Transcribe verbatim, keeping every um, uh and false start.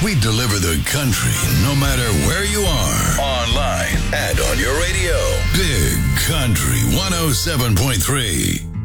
We deliver the country no matter where you are. Online and on your radio. Big Country one oh seven point three.